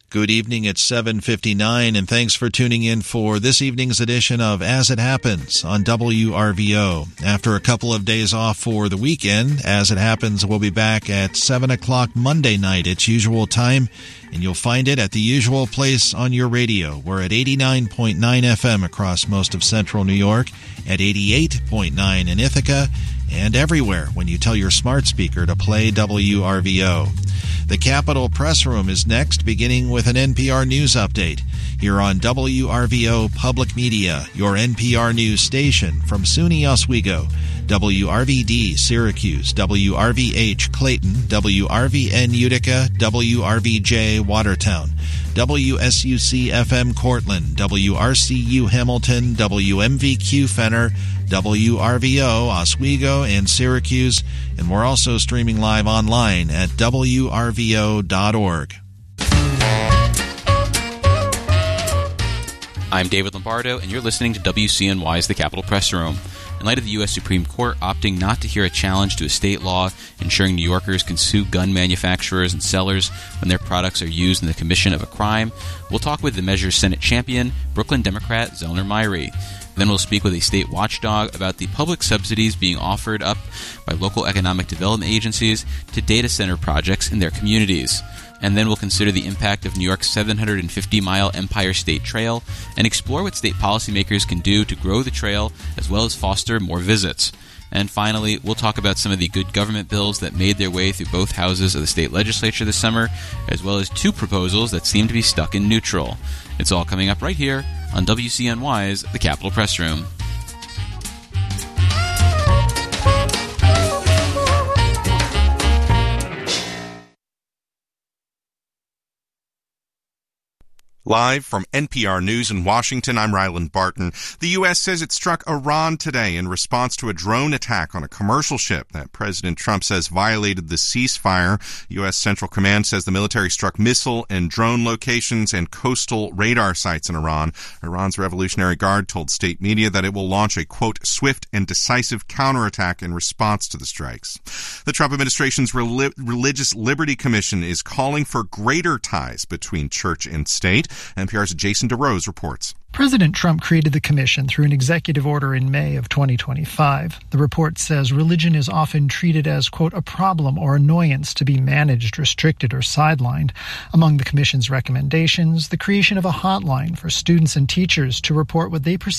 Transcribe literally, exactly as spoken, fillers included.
Good evening, it's seven fifty-nine, and thanks for tuning in for this evening's edition of As It Happens on W R V O. After a couple of days off for the weekend, As It Happens will be back at seven o'clock Monday night, its usual time, and you'll find it at the usual place on your radio. We're at eighty-nine point nine F M across most of central New York, at eighty-eight point nine in Ithaca, and everywhere when you tell your smart speaker to play W R V O. The Capitol Press Room is next, beginning with an N P R News update. Here on W R V O Public Media, your N P R News station from SUNY Oswego, W R V D Syracuse, W R V H Clayton, W R V N Utica, W R V J Watertown, W S U C F M Cortland, W R C U Hamilton, W M V Q Fenner, W R V O Oswego and Syracuse, and we're also streaming live online at W R V O dot org. I'm David Lombardo, and you're listening to W C N Y's The Capitol Press Room. In light of the U S Supreme Court opting not to hear a challenge to a state law ensuring New Yorkers can sue gun manufacturers and sellers when their products are used in the commission of a crime, we'll talk with the measure's Senate champion, Brooklyn Democrat Zellner Myrie. Then we'll speak with a state watchdog about the public subsidies being offered up by local economic development agencies to data center projects in their communities. And then we'll consider the impact of New York's seven hundred fifty mile Empire State Trail and explore what state policymakers can do to grow the trail as well as foster more visits. And finally, we'll talk about some of the good government bills that made their way through both houses of the state legislature this summer, as well as two proposals that seem to be stuck in neutral. It's all coming up right here on W C N Y's The Capitol Press Room. Live from N P R News in Washington, I'm Ryland Barton. The U S says it struck Iran today in response to a drone attack on a commercial ship that President Trump says violated the ceasefire. U S Central Command says the military struck missile and drone locations and coastal radar sites in Iran. Iran's Revolutionary Guard told state media that it will launch a, quote, swift and decisive counterattack in response to the strikes. The Trump administration's Reli- Religious Liberty Commission is calling for greater ties between church and state. N P R's Jason DeRose reports. President Trump created the commission through an executive order in May of twenty twenty-five. The report says religion is often treated as, quote, a problem or annoyance to be managed, restricted, or sidelined. Among the commission's recommendations, the creation of a hotline for students and teachers to report what they perceive